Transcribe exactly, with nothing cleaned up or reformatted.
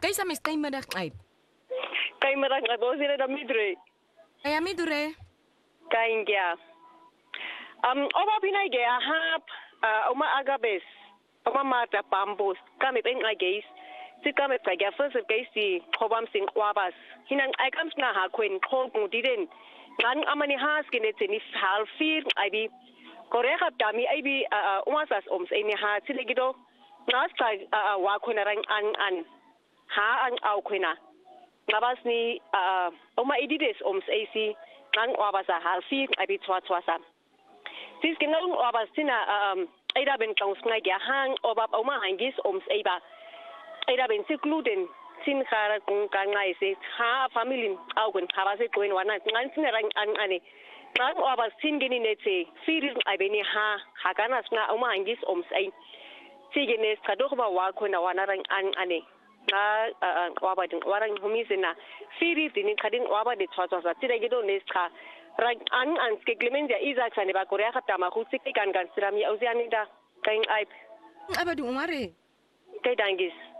Kaysa mis kay madak ay. Kay marang abo sila na midre. Kaya mi dure. Kain kya. Um, oba pinay kaya hap, uh, uma agabes, uma mata pambos, kami peng agais, si kami kaya first agais si kobam sing wabas. Hinang ay kams na ha kwen kong mudiden. Ngan amani has kinet ni halfir ay bi. Korea kami ay bi uh, umasas oms ay ni ha sila gido. Nas kay uh, wa kwenarang an an. Ha ang au kwena. Ngabas ni uh, uma idides oms ay si ngan wabasa halfir ay bi twa twa sa. Sis kenal obas tina um ida ben kaus ngai ya hang obab oma hangis oms eba ida ben sikluden sin khara kung ka ngai se ha family au kun khaba se kuin wana ngan sin rang an ani ngan obas sin geni nete firis ai beni ha hakana sna oma hangis oms ai sigene skado ba wa ko na wana rang an ani na waba din warang humisina firis din kadin waba de tsatsa sa tira gido neska Rag an an ske Clemencia Isaac sa ba Korea kata ma khutsi kan kan sirami auziani da kain aib Abadu umare. Kay dangis